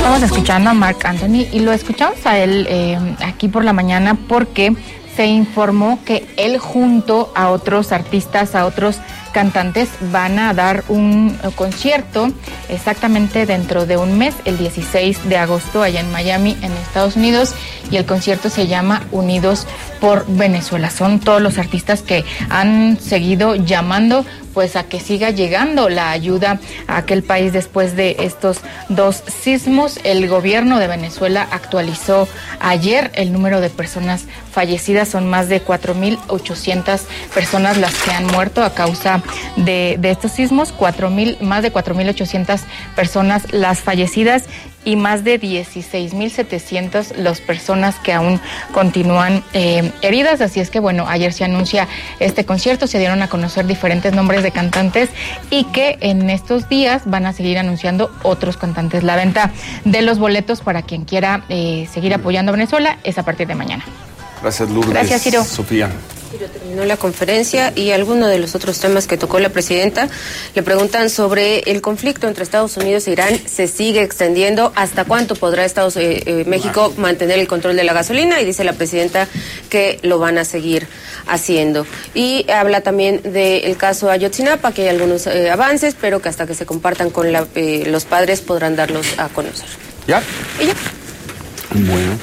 Estamos escuchando a Marc Anthony y lo escuchamos a él aquí por la mañana porque se informó que él junto a otros artistas, a otros cantantes, van a dar un concierto exactamente dentro de un mes, el 16 de agosto, allá en Miami, en Estados Unidos, y el concierto se llama Unidos por Venezuela. Son todos los artistas que han seguido llamando pues a que siga llegando la ayuda a aquel país después de estos dos sismos. El gobierno de Venezuela actualizó ayer el número de personas fallecidas. Son más de 4.800 personas las que han muerto a causa de estos sismos, más de 4.800 personas las fallecidas y más de 16.700 las personas que aún continúan heridas. Así es que, bueno, ayer se anuncia este concierto, se dieron a conocer diferentes nombres de cantantes y que en estos días van a seguir anunciando otros cantantes. La venta de los boletos para quien quiera seguir apoyando a Venezuela es a partir de mañana. Gracias, Lourdes. Gracias, Ciro. Sofía. Terminó la conferencia y algunos de los otros temas que tocó la presidenta. Le preguntan sobre el conflicto entre Estados Unidos e Irán. Se sigue extendiendo. ¿Hasta cuánto podrá México mantener el control de la gasolina? Y dice la presidenta que lo van a seguir haciendo. Y habla también del caso Ayotzinapa, que hay algunos avances, pero que hasta que se compartan con los padres podrán darlos a conocer. ¿Ya? ¿Y ya? Bueno.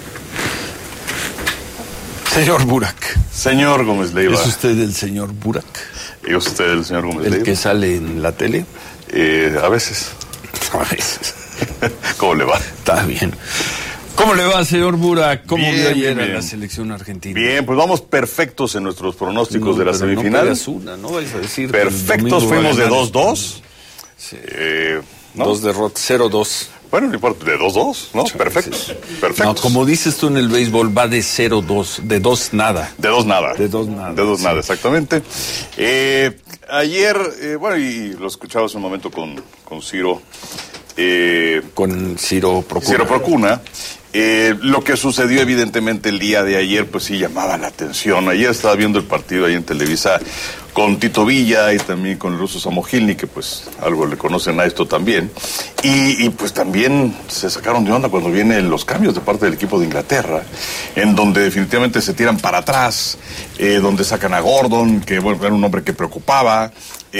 Señor Burak. Señor Gómez Leiva. ¿Es usted el señor Burak? ¿Es usted el señor Gómez Leiva? ¿El que sale en la tele? A veces. A veces. ¿Cómo le va? Está bien. ¿Cómo le va, señor Burak? ¿Cómo vio ayer bien. a la selección argentina? Bien, pues vamos perfectos en nuestros pronósticos de la semifinal. No vais a decir. Perfectos, fuimos de 2-2. Sí. ¿No? 2 derrotas, 0-2. Bueno, no importa, de 2-2, ¿no? Sí, Perfectos. Sí. Perfectos. No, como dices tú en el béisbol, va de 0-2, de 2 nada. De 2 nada. De 2 nada. De 2 nada, exactamente. Ayer, bueno, y lo escuchaba hace un momento con Ciro. Con Ciro Procuna. Ciro Procuna. Lo que sucedió evidentemente el día de ayer, pues sí llamaba la atención. Ayer estaba viendo el partido ahí en Televisa con Tito Villa y también con el ruso Samogilny, que pues algo le conocen a esto también. Y pues también se sacaron de onda cuando vienen los cambios de parte del equipo de Inglaterra, en donde definitivamente se tiran para atrás, donde sacan a Gordon, que bueno, era un hombre que preocupaba,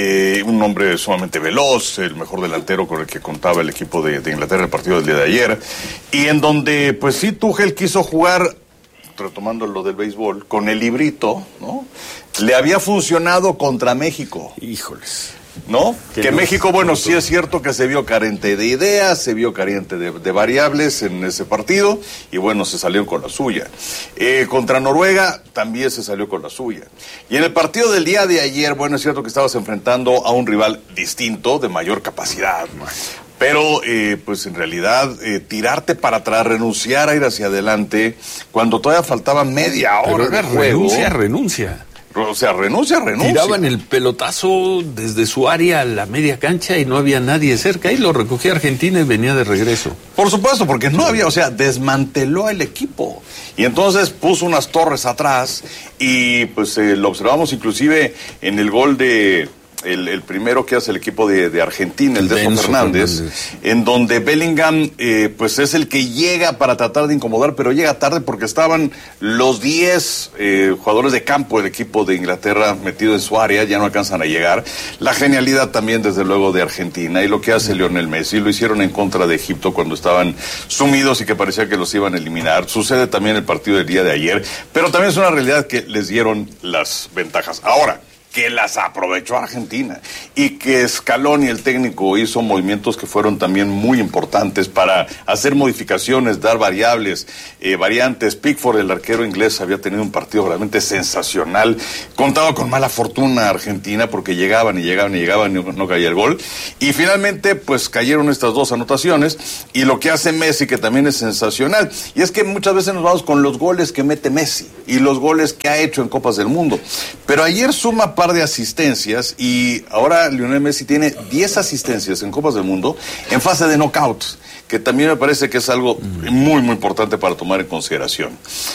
un hombre sumamente veloz, el mejor delantero con el que contaba el equipo de Inglaterra en el partido del día de ayer, y en donde pues sí Tuchel quiso jugar, retomando lo del béisbol, con el librito, ¿no? Le había funcionado contra México. Híjoles. ¿No? Que México, bueno, sí es cierto que se vio carente de ideas, se vio carente de variables en ese partido, y bueno, se salió con la suya. Contra Noruega también se salió con la suya. Y en el partido del día de ayer, bueno, es cierto que estabas enfrentando a un rival distinto, de mayor capacidad, pero pues en realidad tirarte para atrás, renunciar a ir hacia adelante, cuando todavía faltaba media hora de juego. Renuncia. O sea, renuncia. Tiraban el pelotazo desde su área a la media cancha y no había nadie cerca, y lo recogía Argentina y venía de regreso. Por supuesto, porque no había, o sea, desmanteló el equipo. Y entonces puso unas torres atrás y pues lo observamos inclusive en el gol de... El primero que hace el equipo de Argentina, el de Enzo Fernández, en donde Bellingham pues es el que llega para tratar de incomodar, pero llega tarde porque estaban los 10 jugadores de campo del equipo de Inglaterra metidos en su área, ya no alcanzan a llegar. La genialidad también, desde luego, de Argentina, y lo que hace Lionel Messi, lo hicieron en contra de Egipto cuando estaban sumidos y que parecía que los iban a eliminar. Sucede también el partido del día de ayer, pero también es una realidad que les dieron las ventajas. Ahora, que las aprovechó Argentina y que Scaloni, el técnico, hizo movimientos que fueron también muy importantes para hacer modificaciones, dar variables, variantes. Pickford, el arquero inglés, había tenido un partido realmente sensacional. Contaba con mala fortuna Argentina porque llegaban y no caía el gol. Y finalmente, pues cayeron estas dos anotaciones, y lo que hace Messi, que también es sensacional. Y es que muchas veces nos vamos con los goles que mete Messi y los goles que ha hecho en Copas del Mundo. Pero ayer suma par de asistencias, y ahora Lionel Messi tiene 10 asistencias en Copas del Mundo en fase de knockouts, que también me parece que es algo muy, muy importante para tomar en consideración.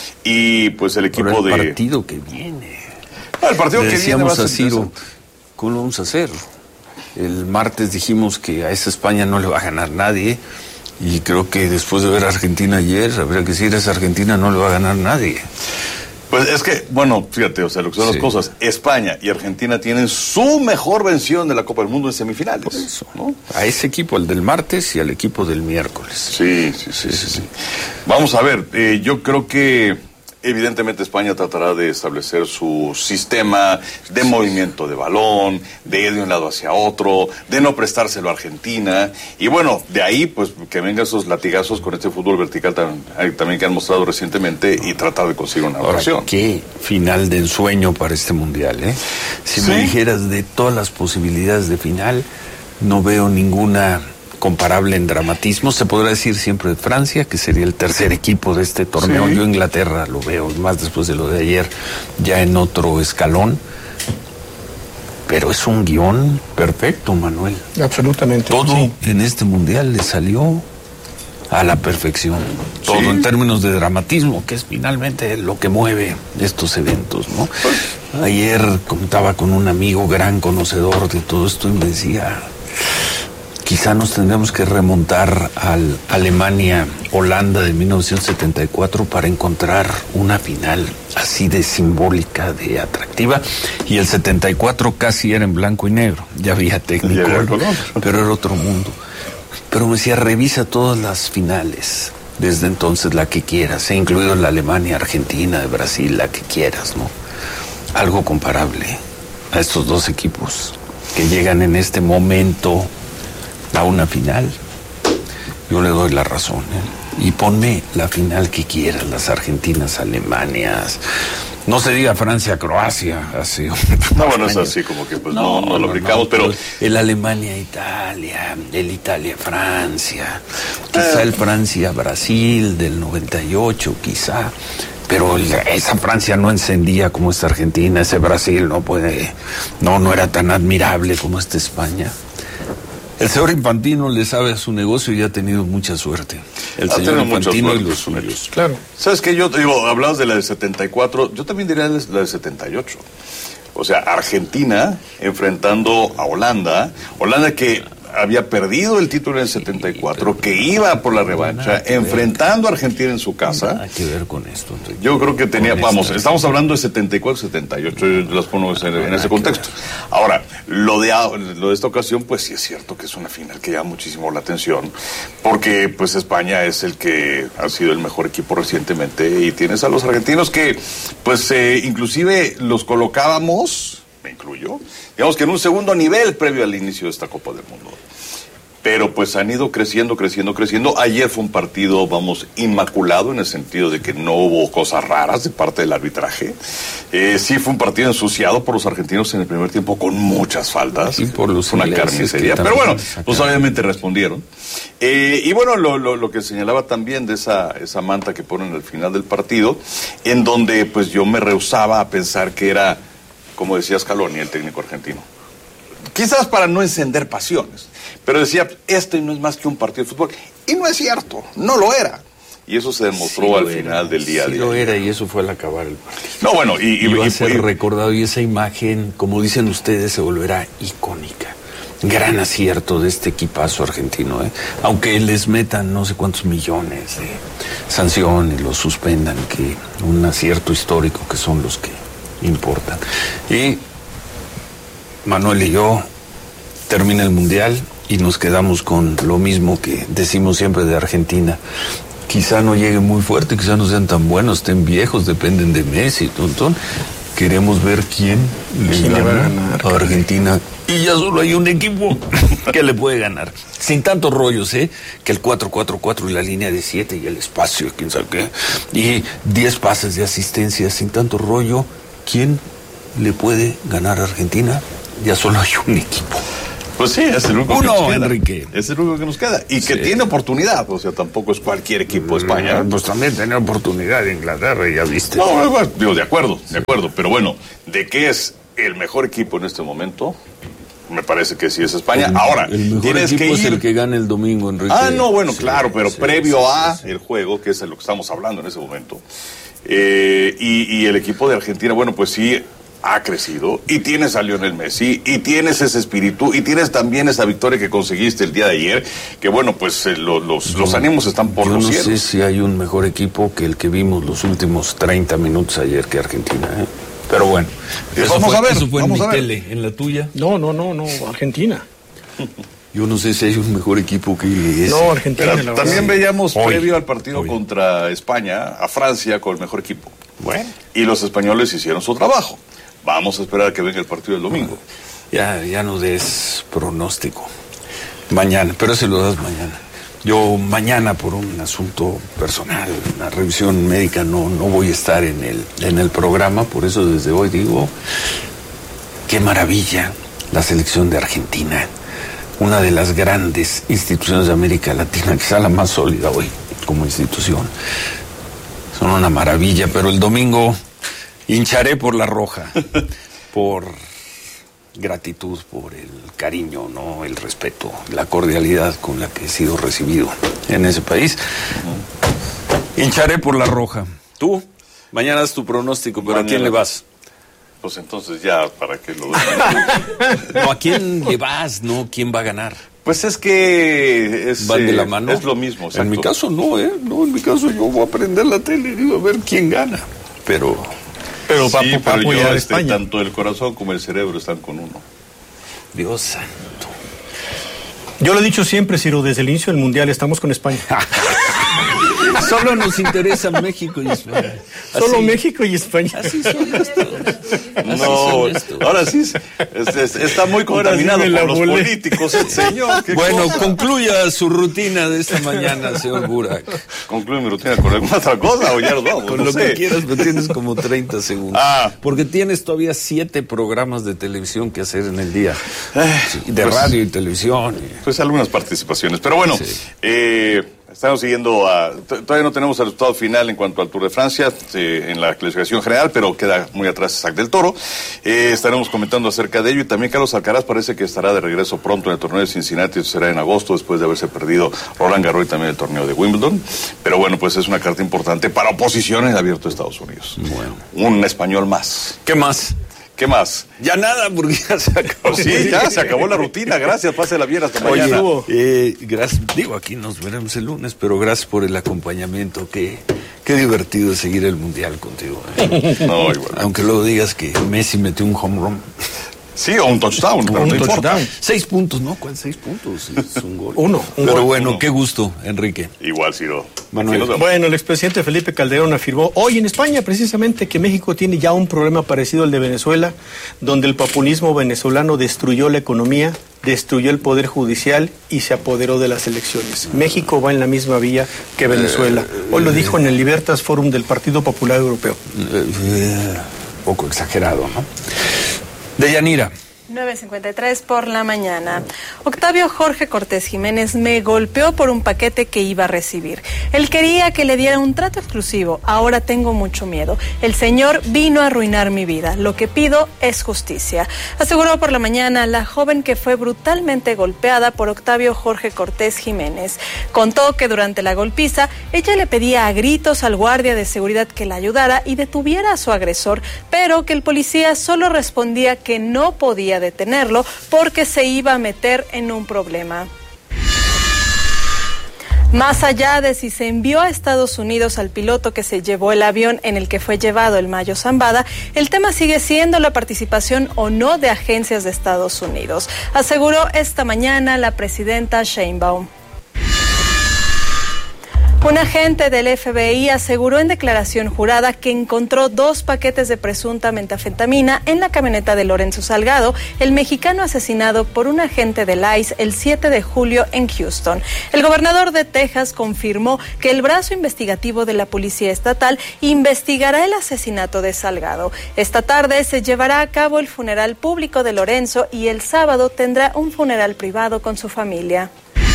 Y pues el equipo de... el partido que viene. El partido que viene va a ser Ciro, ¿cómo lo vamos a hacer? El martes dijimos que a esa España no le va a ganar nadie, Y creo que después de ver a Argentina ayer, habría que decir, esa Argentina no le va a ganar nadie. Pues es que, bueno, fíjate, o sea, lo que son las cosas, España y Argentina tienen su mejor versión de la Copa del Mundo en semifinales. Por eso, ¿no? A ese equipo, el del martes, y al equipo del miércoles. Sí. Vamos a ver, yo creo que evidentemente España tratará de establecer su sistema de movimiento de balón, de ir de un lado hacia otro, de no prestárselo a Argentina, y bueno, de ahí pues que vengan esos latigazos con este fútbol vertical también que han mostrado recientemente y tratar de conseguir una oración. Qué final de ensueño para este mundial, ¿eh? Si me dijeras de todas las posibilidades de final, no veo ninguna comparable en dramatismo. Se podrá decir siempre de Francia, que sería el tercer equipo de este torneo. Yo Inglaterra lo veo, más después de lo de ayer, ya en otro escalón. Pero es un guión perfecto, Manuel. Absolutamente. Todo en este mundial le salió a la perfección. Todo en términos de dramatismo, que es finalmente lo que mueve estos eventos, ¿no? Ayer contaba con un amigo gran conocedor de todo esto y me decía, quizá nos tendremos que remontar al Alemania-Holanda de 1974 para encontrar una final así de simbólica, de atractiva. Y el 74 casi era en blanco y negro. Ya había técnico, pero era otro mundo. Pero me decía, revisa todas las finales, desde entonces la que quieras, incluido la Alemania-Argentina, de Brasil, la que quieras, ¿no? Algo comparable a estos dos equipos que llegan en este momento a una final, yo le doy la razón, ¿eh? Y ponme la final que quieras, las Argentinas, Alemanias, no se diga Francia, Croacia, así. No, bueno, es así como que pues no lo brincamos, pero el Alemania, Italia, el Italia, Francia, quizá el Francia, Brasil del 98, quizá. Pero esa Francia no encendía como esta Argentina, ese Brasil no era tan admirable como esta España. El señor Infantino le sabe a su negocio y ha tenido mucha suerte. El señor Infantino y los suyos. Claro. ¿Sabes qué? Yo te digo, hablabas de la del 74, yo también diría la del 78. O sea, Argentina enfrentando a Holanda que había perdido el título en el 74, que iba por la revancha, enfrentando a Argentina en su casa. Nada que ver con esto. Enrique. Yo creo que tenía, estamos hablando de 74, 78, yo las pongo en ese contexto. Ahora, lo de esta ocasión, pues sí es cierto que es una final que llama muchísimo la atención, porque pues España es el que ha sido el mejor equipo recientemente, y tienes a los argentinos que, pues inclusive los colocábamos, me incluyo, digamos que en un segundo nivel previo al inicio de esta Copa del Mundo. Pero pues han ido creciendo. Ayer fue un partido, inmaculado, en el sentido de que no hubo cosas raras de parte del arbitraje. Sí fue un partido ensuciado por los argentinos en el primer tiempo, con muchas faltas. Y por los una carnicería. Pero bueno, pues obviamente respondieron. Y bueno, lo que señalaba también de esa manta que ponen al final del partido, en donde pues yo me rehusaba a pensar que era, como decía Scaloni, el técnico argentino. Quizás para no encender pasiones, pero decía, este no es más que un partido de fútbol. Y no es cierto, no lo era. Y eso se demostró al final del día. Sí lo era, y eso fue al acabar el partido. No, bueno, y va a ser recordado, y esa imagen, como dicen ustedes, se volverá icónica. Gran acierto de este equipazo argentino, ¿eh? Aunque les metan no sé cuántos millones de sanciones, los suspendan, que un acierto histórico que son los que importan. Y Manuel y yo, termina el Mundial y nos quedamos con lo mismo que decimos siempre de Argentina. Quizá no lleguen muy fuerte, quizá no sean tan buenos, estén viejos, dependen de Messi, tontón. Queremos ver quién le va a ganar a Argentina. Y ya solo hay un equipo que le puede ganar. Sin tantos rollos, ¿eh? Que el 4-4-4 y la línea de 7 y el espacio, quién sabe qué. Y 10 pases de asistencia, sin tanto rollo. ¿Quién le puede ganar a Argentina? Ya solo hay un equipo. Pues sí, es el único que nos queda. Enrique. Es el único que nos queda. Y que tiene oportunidad. O sea, tampoco es cualquier equipo de España. Pues también tiene oportunidad de Inglaterra, ya viste. No, digo, de acuerdo. Pero bueno, ¿de qué es el mejor equipo en este momento? Me parece que sí es España. Ahora, el mejor tienes equipo que ir... es el que gana el domingo, Enrique. No, bueno, claro, pero previo a el juego, que es de lo que estamos hablando en ese momento. Y el equipo de Argentina, bueno, pues sí, ha crecido, y tienes a Lionel Messi, y tienes ese espíritu, y tienes también esa victoria que conseguiste el día de ayer, que bueno, pues los ánimos están por los cielos. Yo no sé si hay un mejor equipo que el que vimos los últimos 30 minutos ayer que Argentina, ¿eh? Pero bueno, vamos a ver. Eso fue en mi tele, ¿en la tuya? No, Argentina. Yo no sé si hay un mejor equipo que ese. No, Argentina. Pero también veíamos previo al partido contra España, a Francia con el mejor equipo. Bueno. Y los españoles hicieron su trabajo. Vamos a esperar a que venga el partido del domingo. Ya no des pronóstico. Mañana, pero se lo das mañana. Yo mañana, por un asunto personal, una revisión médica, no voy a estar en el programa. Por eso desde hoy digo, qué maravilla la selección de Argentina. Una de las grandes instituciones de América Latina, quizá la más sólida hoy como institución. Son una maravilla, pero el domingo hincharé por la roja, por gratitud, por el cariño, ¿no? El respeto, la cordialidad con la que he sido recibido en ese país. Hincharé por la roja. ¿Tú? Mañana es tu pronóstico, pero ¿a quién le vas? Pues entonces ya, ¿para qué lo No, ¿a quién le vas? No, ¿quién va a ganar? Pues es que van de la mano. Es lo mismo, exacto. En mi caso no, No, en mi caso yo voy a prender la tele y digo a ver quién gana. Pero va a apoyar a España. Tanto el corazón como el cerebro están con uno. Dios santo. Yo lo he dicho siempre, Ciro, desde el inicio del Mundial estamos con España. Solo nos interesa México y España. Solo México y España. Así son estos. Ahora sí está muy contaminado por los políticos, el señor. Bueno, concluya su rutina de esta mañana, señor Burak. ¿Concluye mi rutina con alguna otra cosa o ya nos vamos? Con lo que quieras, pero tienes como 30 segundos. Porque tienes todavía 7 programas de televisión que hacer en el día. De radio y televisión. Pues algunas participaciones. Pero bueno, estamos siguiendo todavía no tenemos el resultado final en cuanto al Tour de Francia en la clasificación general, pero queda muy atrás Sac del Toro. Estaremos comentando acerca de ello, y también Carlos Alcaraz parece que estará de regreso pronto en el torneo de Cincinnati. Eso será en agosto, después de haberse perdido Roland Garros y también el torneo de Wimbledon. Pero bueno, pues es una carta importante para oposición en el Abierto de Estados Unidos. Bueno. Un español más. ¿Qué más? ¿Qué más? Ya nada, porque ya se acabó. Sí, ya se acabó la rutina. Gracias, pásela bien, hasta mañana. Gracias. Digo, aquí nos veremos el lunes, pero gracias por el acompañamiento. Qué divertido es seguir el Mundial contigo. No, igual. Aunque luego digas que Messi metió un home run. Sí, o un touchdown, pero no importa. 6 puntos, ¿no? ¿Cuál 6 puntos? Es un gol. Uno. Pero bueno, qué gusto, Enrique. Igual, Ciro. Manuel. Bueno, el expresidente Felipe Calderón afirmó hoy en España precisamente que México tiene ya un problema parecido al de Venezuela, donde el populismo venezolano destruyó la economía, destruyó el poder judicial y se apoderó de las elecciones. México va en la misma vía que Venezuela. Hoy lo dijo en el Libertas Forum del Partido Popular Europeo. Poco exagerado, ¿no? Deyanira. 9:53 por la mañana. Octavio Jorge Cortés Jiménez me golpeó por un paquete que iba a recibir. Él quería que le diera un trato exclusivo. Ahora tengo mucho miedo. El señor vino a arruinar mi vida. Lo que pido es justicia. Aseguró por la mañana la joven que fue brutalmente golpeada por Octavio Jorge Cortés Jiménez. Contó que durante la golpiza, ella le pedía a gritos al guardia de seguridad que la ayudara y detuviera a su agresor, pero que el policía solo respondía que no podía detenerlo porque se iba a meter en un problema. Más allá de si se envió a Estados Unidos al piloto que se llevó el avión en el que fue llevado el Mayo Zambada, el tema sigue siendo la participación o no de agencias de Estados Unidos, aseguró esta mañana la presidenta Sheinbaum. Un agente del FBI aseguró en declaración jurada que encontró 2 paquetes de presunta metanfetamina en la camioneta de Lorenzo Salgado, el mexicano asesinado por un agente del ICE el 7 de julio en Houston. El gobernador de Texas confirmó que el brazo investigativo de la Policía Estatal investigará el asesinato de Salgado. Esta tarde se llevará a cabo el funeral público de Lorenzo y el sábado tendrá un funeral privado con su familia.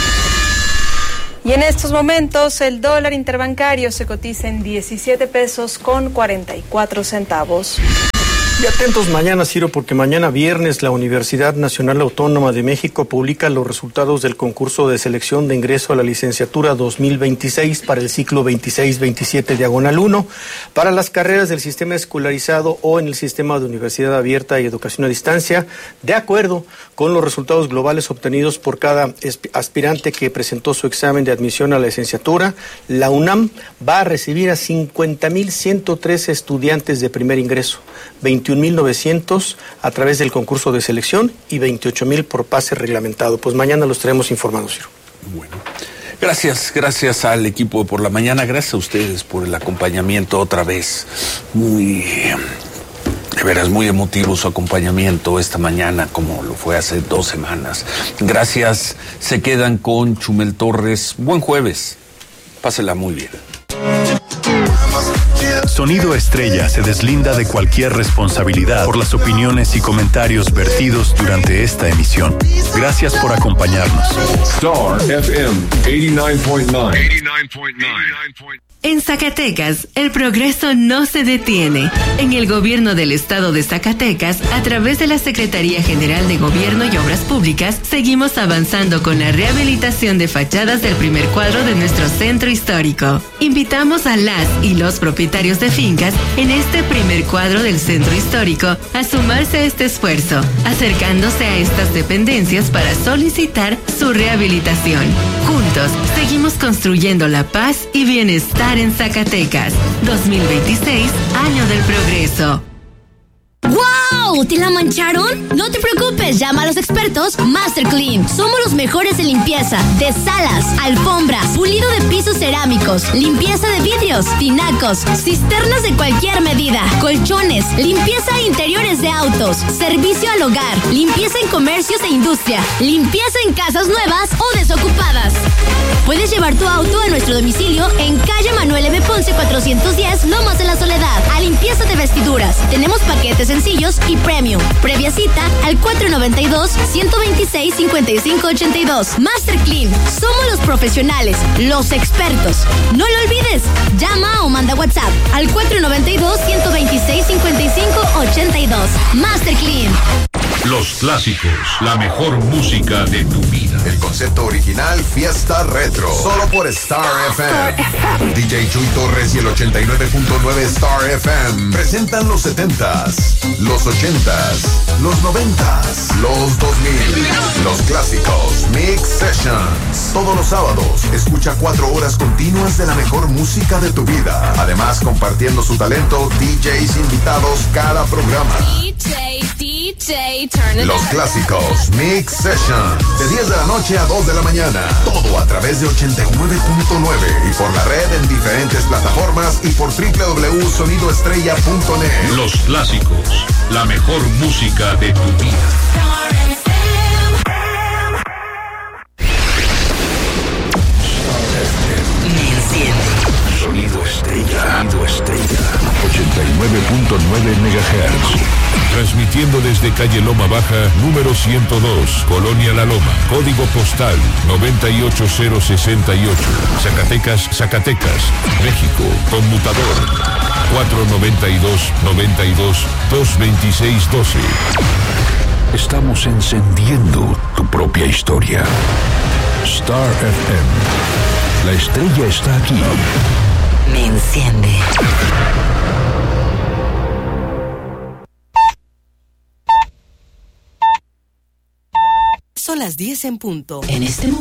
Y en estos momentos el dólar interbancario se cotiza en 17 pesos con 44 centavos. Y atentos mañana, Ciro, porque mañana viernes la Universidad Nacional Autónoma de México publica los resultados del concurso de selección de ingreso a la licenciatura 2026 para el ciclo 26-27 diagonal 1 para las carreras del sistema escolarizado o en el sistema de universidad abierta y educación a distancia, de acuerdo con los resultados globales obtenidos por cada aspirante que presentó su examen de admisión a la licenciatura. La UNAM va a recibir a 50,113 estudiantes de primer ingreso, 21,900 a través del concurso de selección y 28,000 por pase reglamentado. Pues mañana los traemos informados, Ciro. Bueno, gracias al equipo de Por la Mañana, gracias a ustedes por el acompañamiento otra vez. De veras, muy emotivo su acompañamiento esta mañana, como lo fue hace 2 semanas. Gracias, se quedan con Chumel Torres. Buen jueves, pásela muy bien. Sonido Estrella se deslinda de cualquier responsabilidad por las opiniones y comentarios vertidos durante esta emisión. Gracias por acompañarnos. Star FM 89.9. En Zacatecas, el progreso no se detiene. En el gobierno del estado de Zacatecas, a través de la Secretaría General de Gobierno y Obras Públicas, seguimos avanzando con la rehabilitación de fachadas del primer cuadro de nuestro centro histórico. Invitamos a las y los propietarios de fincas en este primer cuadro del centro histórico a sumarse a este esfuerzo, acercándose a estas dependencias para solicitar su rehabilitación. Juntos, seguimos construyendo la paz y bienestar en Zacatecas. 2026, año del progreso. ¡Wow! ¿Te la mancharon? No te preocupes, llama a los expertos Master Clean. Somos los mejores en limpieza de salas, alfombras, pulido de pisos cerámicos, limpieza de vidrios, tinacos, cisternas de cualquier medida, colchones, limpieza de interiores de autos, servicio al hogar, limpieza en comercios e industria, limpieza en casas nuevas o desocupadas. Puedes llevar tu auto a nuestro domicilio en calle Manuel M. Ponce 410, Lomas de la Soledad, a limpieza de vestiduras. Tenemos paquetes sencillos y premium. Previa cita al 492-126-5582. Master Clean. Somos los profesionales, los expertos. No lo olvides. Llama o manda WhatsApp al 492-126-5582. Master Clean. Los clásicos, la mejor música de tu vida. El concepto original Fiesta Retro. Solo por Star FM. DJ Chuy Torres y el 89.9 Star FM presentan los 70s, los 80s, los 90s, los 2000. Los clásicos Mix Sessions. Todos los sábados, escucha 4 horas continuas de la mejor música de tu vida. Además, compartiendo su talento, DJs invitados cada programa. Los clásicos Mix Sessions, de 10 de la noche a 2 de la mañana. Todo a través de 89.9 y por la red en diferentes plataformas y por www.sonidoestrella.net. Los clásicos, la mejor música de tu vida. Sonido Estrella. 89.9 MHz. Transmitiendo desde calle Loma Baja, número 102, Colonia La Loma, código postal 98068, Zacatecas, México, conmutador 492-92-226-12. Estamos encendiendo tu propia historia. Star FM. La estrella está aquí. Me enciende. Son las 10 en punto. En este momento.